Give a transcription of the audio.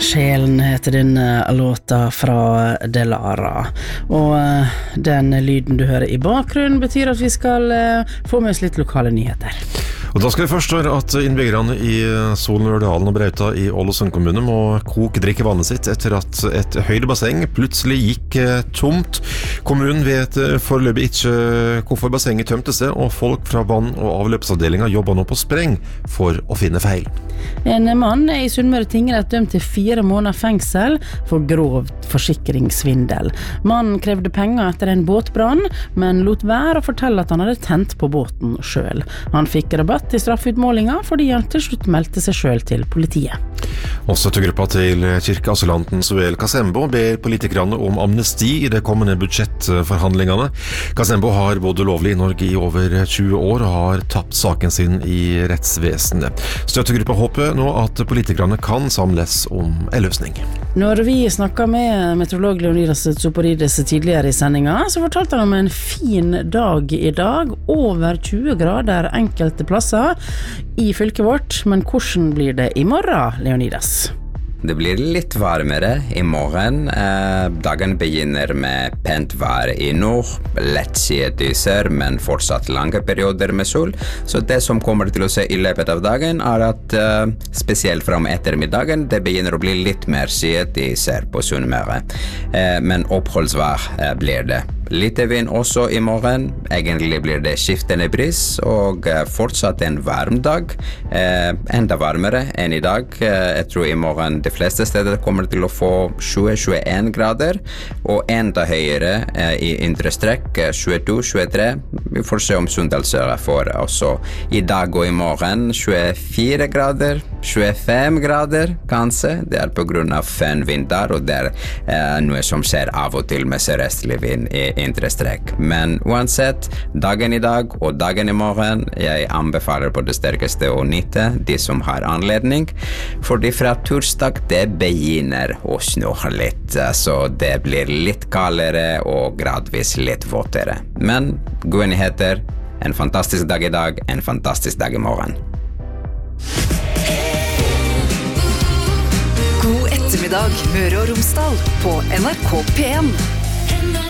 Sjelen heter denne låta fra Delara, og den lyden du hører i bakgrunnen betyr at vi skal få med oss litt lokale nyheter. Og da skal vi først høre at innbyggerne i Solen, Ørdalen og Brauta i Ålesund kommune må koke drikkevannet sitt etter at et høydebasseng plutselig gikk tomt. Kommunen vet foreløpig ikke hvorfor bassenget tømte seg, og folk fra vann- og avløpsavdelingen jobber nå på spreng for å finne feil. En mann i Sunnmøre tingrett dømt til 4 måneder fengsel for grov forsikringssvindel. Mannen krevde penger etter en båtbrann, men lot være å fortelle at han hadde tent på båten selv. Han fikk rabatt i straffutmålinga fordi han til slutt meldte seg selv til politiet. Og støttegruppa til kirkeasylanten Suel Kasembo ber politikerne om amnesti i de kommende budsjettforhandlingene. Kasembo har bodd ulovlig i Norge i over 20 år og har tapt saken sin i rettsvesenet. Støttegruppa håper nå at politikerne kan samles om en løsning. Når vi snakket med meteorolog Leonidas Tsoporides tidligere i sendinga, så fortalte han om en fin dag i dag, over 20 grader enkelte plasser i fylket vårt, men hvordan blir det i morgen, Leonidas? Det blir litt varmere i morgen. Dagen begynner med pent vær i nord, lett skydyser, men fortsatt lange perioder med sol. Så det som kommer til å se i løpet av dagen er at spesielt fra ettermiddagen, det begynner å bli litt mer skydyser på Sunnmøre. Men oppholdsvær blir det. Litt vind også i morgen. Egentlig blir det skiftende bris, og fortsatt en varm dag. Enda varmere enn i dag. Jeg tror i morgen de fleste steder kommer til å få 20-21 grader, og enda høyere i indre strekk, 22-23. Vi får se om Sunndalsøra får også i dag og i morgen 24 grader, 25 grader kanskje. Det er på grunn av fønvind der, og det er noe som skjer av og til med sørøstlig vind i indre strekk. Men uansett, dagen i dag og dagen i morgen, jeg anbefaler på det sterkeste å nyte de som har anledning, fordi fra torsdag det begynner å snø litt, så det blir litt kaldere og gradvis litt våtere. Men gode nyheter, en fantastisk dag i dag, en fantastisk dag i morgen. God ettermiddag, Møre og Romsdal på NRK P1.